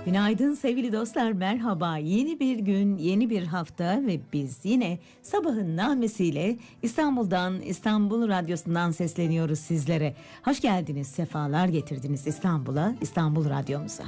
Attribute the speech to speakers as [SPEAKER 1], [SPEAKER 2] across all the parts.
[SPEAKER 1] Günaydın sevgili dostlar, merhaba. Yeni bir gün, yeni bir hafta ve biz yine sabahın nağmesiyle İstanbul'dan, İstanbul Radyosu'ndan sesleniyoruz sizlere. Hoş geldiniz, sefalar getirdiniz İstanbul'a, İstanbul Radyomuza.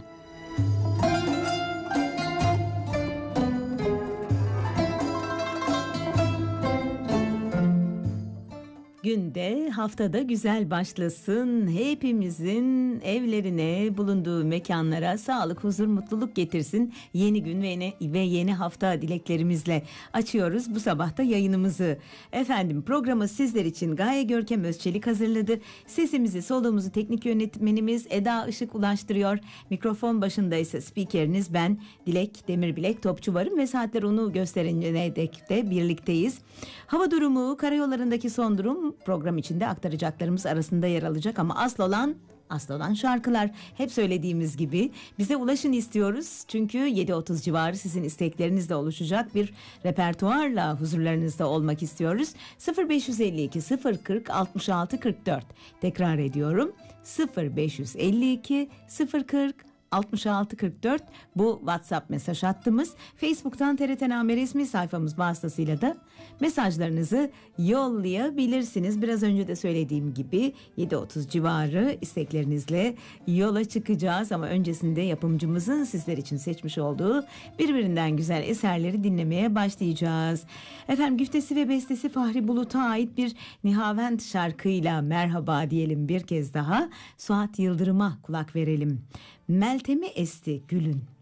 [SPEAKER 1] Günde, haftada güzel başlasın. Hepimizin evlerine, bulunduğu mekanlara sağlık, huzur, mutluluk getirsin. Yeni gün ve yeni hafta dileklerimizle açıyoruz bu sabahta yayınımızı. Efendim, programı sizler için Gaye Görkem Özçelik hazırladı. Sesimizi, soluğumuzu teknik yönetmenimiz Eda Işık ulaştırıyor. Mikrofon başında ise spikeriniz ben Dilek Demirbilek Topçu varım ve saatler onu gösterinceye dek de birlikteyiz. Hava durumu, karayollarındaki son durum program içinde aktaracaklarımız arasında yer alacak ama asıl olan şarkılar. Hep söylediğimiz gibi bize ulaşın istiyoruz. Çünkü 7.30 civarı sizin isteklerinizle oluşacak bir repertuarla huzurlarınızda olmak istiyoruz. 0552 040 66 44. Tekrar ediyorum. 0552 040 6644 bu WhatsApp mesaj hattımız. Facebook'tan TRT Name resmi sayfamız vasıtasıyla da mesajlarınızı yollayabilirsiniz. Biraz önce de söylediğim gibi 7.30 civarı isteklerinizle yola çıkacağız ama öncesinde yapımcımızın sizler için seçmiş olduğu birbirinden güzel eserleri dinlemeye başlayacağız. Efendim, güftesi ve bestesi Fahri Bulut'a ait bir Nihavent şarkıyla merhaba diyelim bir kez daha. Suat Yıldırım'a kulak verelim. Meltemi esti gülün.